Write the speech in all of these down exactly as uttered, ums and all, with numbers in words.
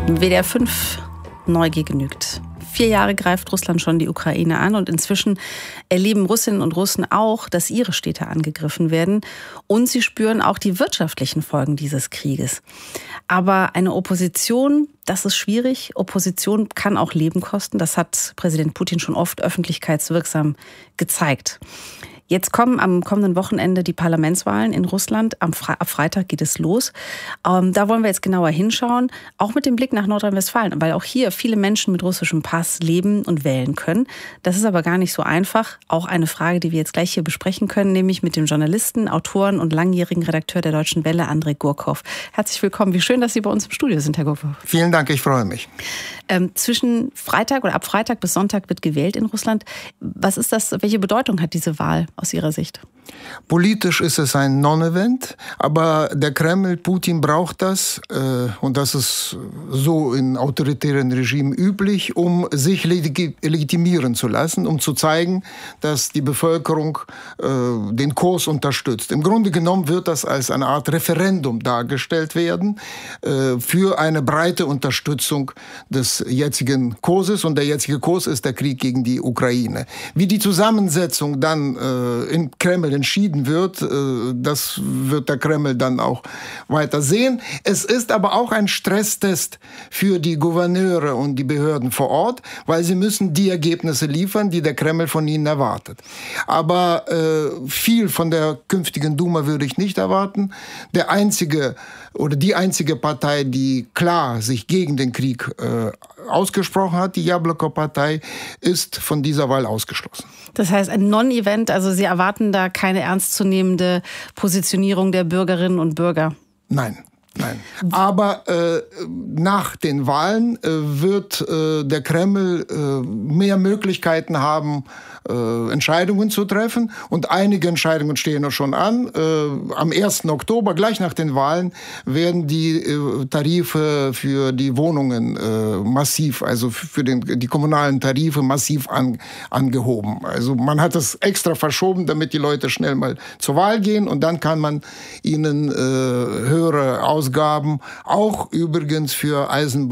W D R fünf, Neugier genügt. Vier Jahre greift Russland schon die Ukraine an und inzwischen erleben Russinnen und Russen auch, dass ihre Städte angegriffen werden und sie spüren auch die wirtschaftlichen Folgen dieses Krieges. Aber eine Opposition, das ist schwierig. Opposition kann auch Leben kosten. Das hat Präsident Putin schon oft öffentlichkeitswirksam gezeigt. Jetzt kommen am kommenden Wochenende die Parlamentswahlen in Russland. Am Fre- ab Freitag geht es los. Ähm, da wollen wir jetzt genauer hinschauen, auch mit dem Blick nach Nordrhein-Westfalen, weil auch hier viele Menschen mit russischem Pass leben und wählen können. Das ist aber gar nicht so einfach. Auch eine Frage, die wir jetzt gleich hier besprechen können, nämlich mit dem Journalisten, Autoren und langjährigen Redakteur der Deutschen Welle, Andrei Gurkow. Herzlich willkommen. Wie schön, dass Sie bei uns im Studio sind, Herr Gurkow. Vielen Dank, ich freue mich. Ähm, zwischen Freitag oder ab Freitag bis Sonntag wird gewählt in Russland. Was ist das? Welche Bedeutung hat diese Wahl aus Ihrer Sicht? Politisch ist es ein Non-Event, aber der Kreml, Putin braucht das, äh, und das ist so in autoritären Regimen üblich, um sich legi- legitimieren zu lassen, um zu zeigen, dass die Bevölkerung äh, den Kurs unterstützt. Im Grunde genommen wird das als eine Art Referendum dargestellt werden äh, für eine breite Unterstützung des jetzigen Kurses, und der jetzige Kurs ist der Krieg gegen die Ukraine. Wie die Zusammensetzung dann äh, im Kreml entschieden wird, das wird der Kreml dann auch weiter sehen. Es ist aber auch ein Stresstest für die Gouverneure und die Behörden vor Ort, weil sie müssen die Ergebnisse liefern, die der Kreml von ihnen erwartet. Aber äh, viel von der künftigen Duma würde ich nicht erwarten. Der einzige oder die einzige Partei, die klar sich gegen den Krieg äh, ausgesprochen hat, die Jabloko-Partei, ist von dieser Wahl ausgeschlossen. Das heißt ein Non-Event, also Sie erwarten da keine ernstzunehmende Positionierung der Bürgerinnen und Bürger? Nein. Nein. Aber äh, nach den Wahlen äh, wird äh, der Kreml äh, mehr Möglichkeiten haben, äh, Entscheidungen zu treffen. Und einige Entscheidungen stehen noch schon an. Äh, am ersten Oktober, gleich nach den Wahlen, werden die äh, Tarife für die Wohnungen äh, massiv, also für den, die kommunalen Tarife massiv an, angehoben. Also man hat das extra verschoben, damit die Leute schnell mal zur Wahl gehen. Und dann kann man ihnen äh, höhere Ausgaben Ausgaben auch übrigens für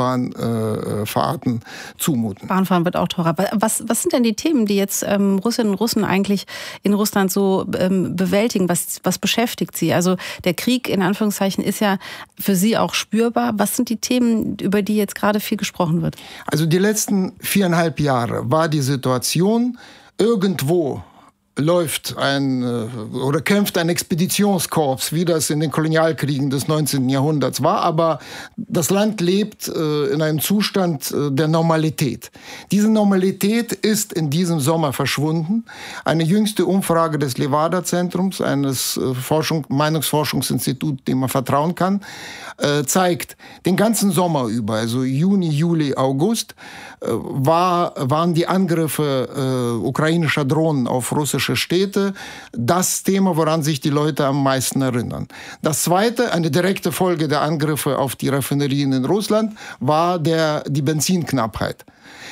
Eisenbahnfahrten äh, zumuten. Bahnfahren wird auch teurer. Was, was sind denn die Themen, die jetzt ähm, Russinnen und Russen eigentlich in Russland so ähm, bewältigen? Was, was beschäftigt sie? Also der Krieg in Anführungszeichen ist ja für sie auch spürbar. Was sind die Themen, über die jetzt gerade viel gesprochen wird? Also die letzten viereinhalb Jahre war die Situation irgendwo läuft ein oder kämpft ein Expeditionskorps, wie das in den Kolonialkriegen des neunzehnten Jahrhunderts war, aber das Land lebt äh, in einem Zustand äh, der Normalität. Diese Normalität ist in diesem Sommer verschwunden. Eine jüngste Umfrage des Levada-Zentrums, eines äh, Forschung, Meinungsforschungsinstituts, dem man vertrauen kann, äh, zeigt, den ganzen Sommer über, also Juni, Juli, August, äh, war, waren die Angriffe äh, ukrainischer Drohnen auf russische Städte das Thema, woran sich die Leute am meisten erinnern. Das zweite, eine direkte Folge der Angriffe auf die Raffinerien in Russland, war der, die Benzinknappheit.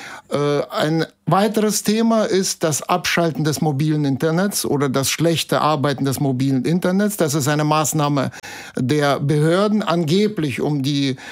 Ein weiteres Thema ist das Abschalten des mobilen Internets oder das schlechte Arbeiten des mobilen Internets. Das ist eine Maßnahme der Behörden, angeblich um die, äh,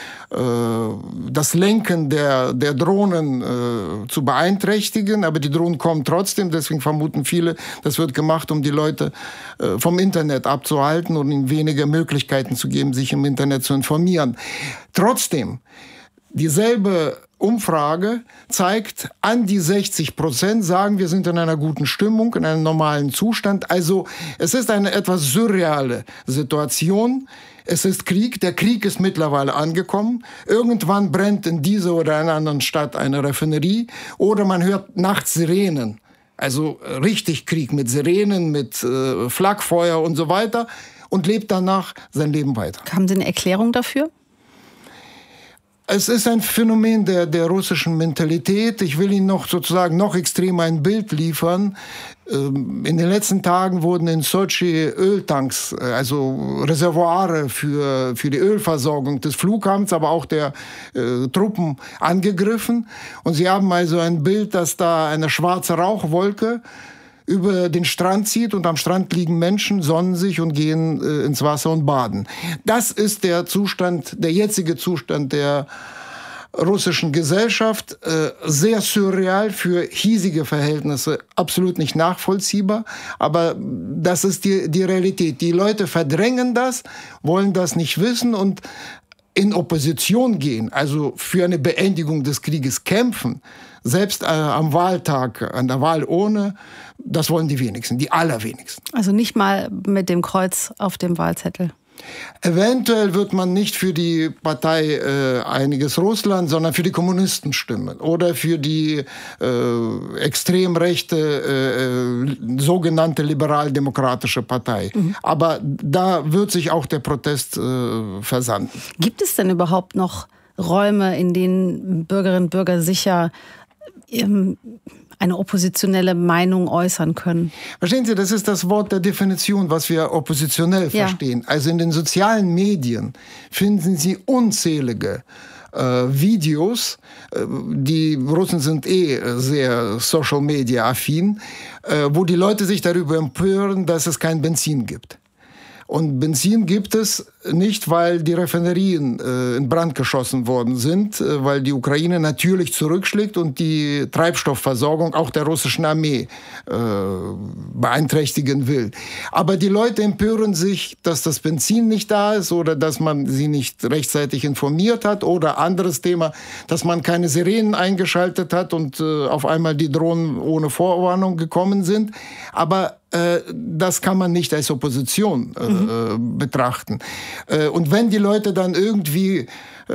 das Lenken der, der Drohnen äh, zu beeinträchtigen. Aber die Drohnen kommen trotzdem, deswegen vermuten viele, das wird gemacht, um die Leute äh, vom Internet abzuhalten und ihnen weniger Möglichkeiten zu geben, sich im Internet zu informieren. Trotzdem, dieselbe Umfrage zeigt, an die sechzig Prozent sagen, wir sind in einer guten Stimmung, in einem normalen Zustand. Also es ist eine etwas surreale Situation. Es ist Krieg. Der Krieg ist mittlerweile angekommen. Irgendwann brennt in dieser oder einer anderen Stadt eine Raffinerie oder man hört nachts Sirenen. Also richtig Krieg mit Sirenen, mit äh, Flakfeuer und so weiter und lebt danach sein Leben weiter. Haben Sie eine Erklärung dafür? Es ist ein Phänomen der, der russischen Mentalität. Ich will Ihnen noch sozusagen noch extremer ein Bild liefern. In den letzten Tagen wurden in Sochi Öltanks, also Reservoire für, für die Ölversorgung des Flughafens, aber auch der äh, Truppen angegriffen. Und Sie haben also ein Bild, dass da eine schwarze Rauchwolke über den Strand zieht und am Strand liegen Menschen, sonnen sich und gehen äh, ins Wasser und baden. Das ist der Zustand, der jetzige Zustand der russischen Gesellschaft, äh, sehr surreal für hiesige Verhältnisse, absolut nicht nachvollziehbar, aber das ist die, die Realität. Die Leute verdrängen das, wollen das nicht wissen und in Opposition gehen, also für eine Beendigung des Krieges kämpfen, selbst äh, am Wahltag, an der Wahlurne, das wollen die wenigsten, die allerwenigsten. Also nicht mal mit dem Kreuz auf dem Wahlzettel? Eventuell wird man nicht für die Partei äh, Einiges Russland, sondern für die Kommunisten stimmen oder für die äh, extrem rechte äh, sogenannte liberal-demokratische Partei. Mhm. Aber da wird sich auch der Protest äh, versanden. Gibt es denn überhaupt noch Räume, in denen Bürgerinnen und Bürger sicher ähm, eine oppositionelle Meinung äußern können? Verstehen Sie, das ist das Wort der Definition, was wir oppositionell ja. verstehen. Also in den sozialen Medien finden Sie unzählige äh, Videos, äh, die Russen sind eh sehr Social-Media-affin, äh, wo die Leute sich darüber empören, dass es kein Benzin gibt. Und Benzin gibt es nicht, weil die Raffinerien äh, in Brand geschossen worden sind, äh, weil die Ukraine natürlich zurückschlägt und die Treibstoffversorgung auch der russischen Armee äh, beeinträchtigen will. Aber die Leute empören sich, dass das Benzin nicht da ist oder dass man sie nicht rechtzeitig informiert hat oder anderes Thema, dass man keine Sirenen eingeschaltet hat und äh, auf einmal die Drohnen ohne Vorwarnung gekommen sind. Aber das kann man nicht als Opposition äh, mhm. betrachten. Äh, und wenn die Leute dann irgendwie äh,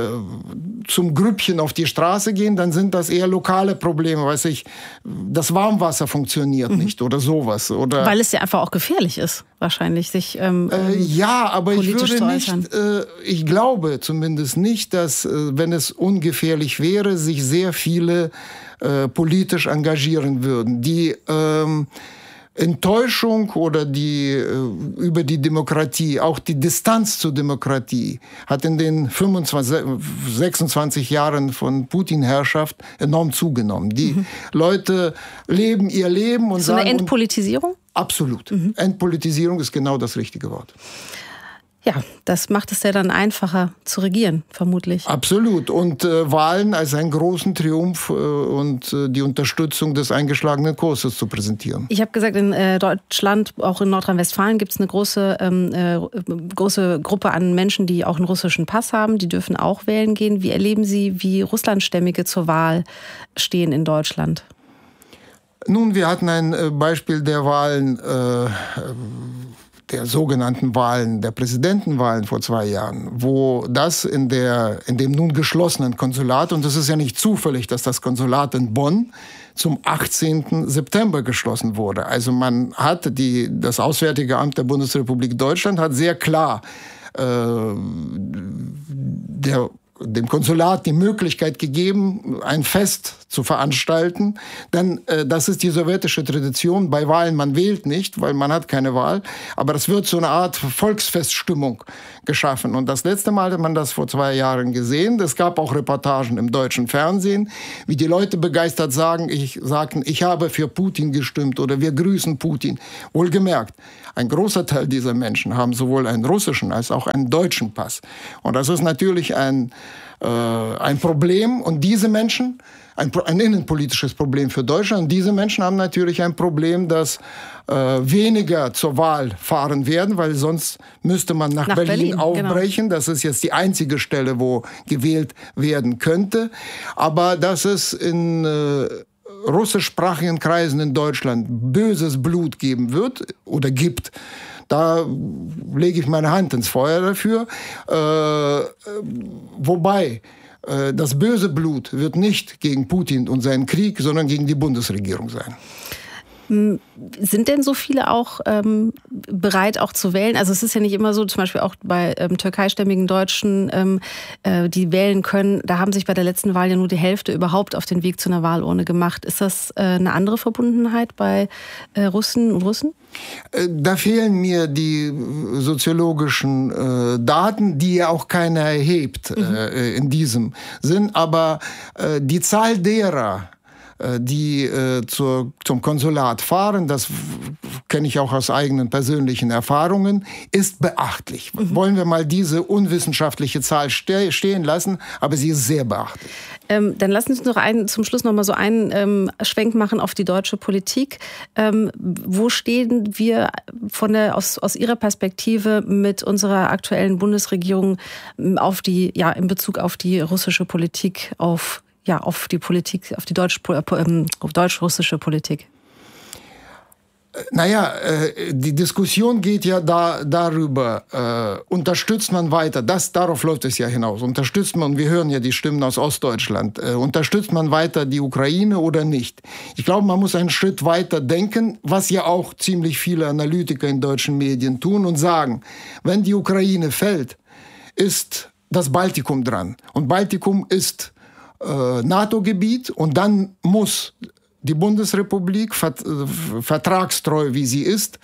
zum Grüppchen auf die Straße gehen, dann sind das eher lokale Probleme. Weiß ich, das Warmwasser funktioniert mhm. nicht oder sowas. Oder weil es ja einfach auch gefährlich ist, wahrscheinlich, sich ähm, äh, ja, aber ich würde nicht, äh, ich glaube zumindest nicht, dass, äh, wenn es ungefährlich wäre, sich sehr viele äh, politisch engagieren würden. Die ähm, Enttäuschung oder die äh, über die Demokratie, auch die Distanz zur Demokratie, hat in den fünfundzwanzig, sechsundzwanzig Jahren von Putin-Herrschaft enorm zugenommen. Die mhm. Leute leben ihr Leben und so sagen... eine Entpolitisierung? Und, absolut. Mhm. Entpolitisierung ist genau das richtige Wort. Ja, das macht es ja dann einfacher zu regieren, vermutlich. Absolut. Und äh, Wahlen als einen großen Triumph äh, und äh, die Unterstützung des eingeschlagenen Kurses zu präsentieren. Ich habe gesagt, in äh, Deutschland, auch in Nordrhein-Westfalen, gibt es eine große, ähm, äh, große Gruppe an Menschen, die auch einen russischen Pass haben. Die dürfen auch wählen gehen. Wie erleben Sie, wie Russlandstämmige zur Wahl stehen in Deutschland? Nun, wir hatten ein äh, Beispiel der Wahlen... Äh, der sogenannten Wahlen, der Präsidentenwahlen vor zwei Jahren, wo das in der, in dem nun geschlossenen Konsulat, und es ist ja nicht zufällig, dass das Konsulat in Bonn zum achtzehnten September geschlossen wurde. Also man hat die, das Auswärtige Amt der Bundesrepublik Deutschland hat sehr klar äh, der dem Konsulat die Möglichkeit gegeben, ein Fest zu veranstalten. Denn äh, das ist die sowjetische Tradition. Bei Wahlen, man wählt nicht, weil man hat keine Wahl. Aber es wird so eine Art Volksfeststimmung geschaffen. Und das letzte Mal hat man das vor zwei Jahren gesehen. Es gab auch Reportagen im deutschen Fernsehen, wie die Leute begeistert sagen, ich, sagten, ich habe für Putin gestimmt oder wir grüßen Putin. Wohlgemerkt, ein großer Teil dieser Menschen haben sowohl einen russischen als auch einen deutschen Pass. Und das ist natürlich ein ein Problem und diese Menschen, ein, ein innenpolitisches Problem für Deutschland, und diese Menschen haben natürlich ein Problem, dass äh, weniger zur Wahl fahren werden, weil sonst müsste man nach, nach Berlin, Berlin aufbrechen. Genau. Das ist jetzt die einzige Stelle, wo gewählt werden könnte. Aber dass es in äh, russischsprachigen Kreisen in Deutschland böses Blut geben wird oder gibt, da lege ich meine Hand ins Feuer dafür. Äh, wobei, äh, das böse Blut wird nicht gegen Putin und seinen Krieg, sondern gegen die Bundesregierung sein. Sind denn so viele auch ähm, bereit, auch zu wählen? Also es ist ja nicht immer so, zum Beispiel auch bei ähm, türkeistämmigen Deutschen, ähm, äh, die wählen können. Da haben sich bei der letzten Wahl ja nur die Hälfte überhaupt auf den Weg zu einer Wahlurne gemacht. Ist das äh, eine andere Verbundenheit bei äh, Russen und Russen? Da fehlen mir die soziologischen äh, Daten, die ja auch keiner erhebt mhm. äh, in diesem Sinn. Aber äh, die Zahl derer, die äh, zur, zum Konsulat fahren, das kenne ich auch aus eigenen persönlichen Erfahrungen, ist beachtlich. Mhm. Wollen wir mal diese unwissenschaftliche Zahl ste- stehen lassen, aber sie ist sehr beachtlich. Ähm, dann lassen Sie uns noch einen, zum Schluss noch mal so einen ähm, Schwenk machen auf die deutsche Politik. Ähm, wo stehen wir von der, aus, aus Ihrer Perspektive mit unserer aktuellen Bundesregierung auf die, ja, in Bezug auf die russische Politik, auf ja, auf die Politik, auf die deutsch, äh, deutsch-russische Politik? Naja, äh, die Diskussion geht ja da, darüber, äh, unterstützt man weiter, das, darauf läuft es ja hinaus, unterstützt man, wir hören ja die Stimmen aus Ostdeutschland, äh, unterstützt man weiter die Ukraine oder nicht? Ich glaube, man muss einen Schritt weiter denken, was ja auch ziemlich viele Analytiker in deutschen Medien tun und sagen, wenn die Ukraine fällt, ist das Baltikum dran. Und Baltikum ist NATO-Gebiet und dann muss die Bundesrepublik, vertragstreu wie sie ist,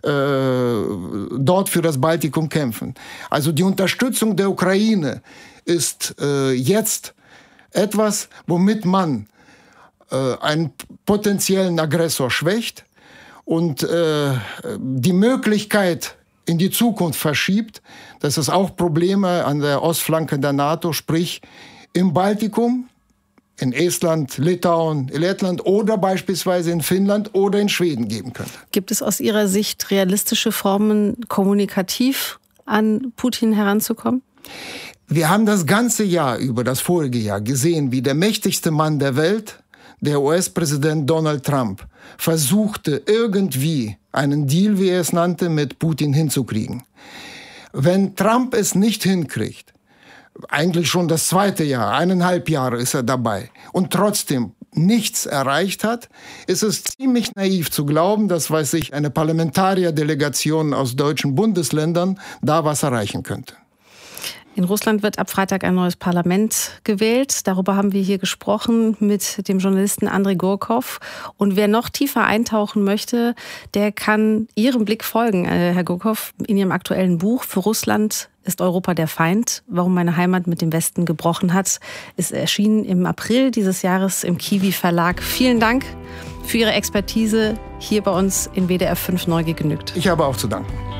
dort für das Baltikum kämpfen. Also die Unterstützung der Ukraine ist jetzt etwas, womit man einen potenziellen Aggressor schwächt und die Möglichkeit in die Zukunft verschiebt, dass es auch Probleme an der Ostflanke der NATO, sprich im Baltikum, in Estland, Litauen, Lettland oder beispielsweise in Finnland oder in Schweden geben könnte. Gibt es aus Ihrer Sicht realistische Formen, kommunikativ an Putin heranzukommen? Wir haben das ganze Jahr über, das vorige Jahr, gesehen, wie der mächtigste Mann der Welt, der U S-Präsident Donald Trump, versuchte irgendwie einen Deal, wie er es nannte, mit Putin hinzukriegen. Wenn Trump es nicht hinkriegt, eigentlich schon das zweite Jahr, eineinhalb Jahre ist er dabei und trotzdem nichts erreicht hat, ist es ziemlich naiv zu glauben, dass, weiß ich, eine Parlamentarierdelegation aus deutschen Bundesländern da was erreichen könnte. In Russland wird ab Freitag ein neues Parlament gewählt. Darüber haben wir hier gesprochen mit dem Journalisten Andrei Gurkov. Und wer noch tiefer eintauchen möchte, der kann Ihrem Blick folgen, Herr Gurkov, in Ihrem aktuellen Buch Für Russland ist Europa der Feind? Warum meine Heimat mit dem Westen gebrochen hat, ist erschienen im April dieses Jahres im Kiwi Verlag. Vielen Dank für Ihre Expertise hier bei uns in W D R fünf Neugier genügt. Ich habe auch zu danken.